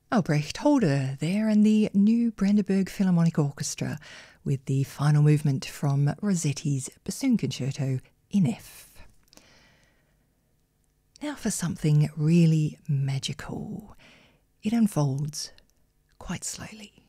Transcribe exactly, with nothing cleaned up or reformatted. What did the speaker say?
Albrecht Holder there, and the New Brandenburg Philharmonic Orchestra with the final movement from Rossetti's Bassoon Concerto in F. Now for something really magical. It unfolds quite slowly.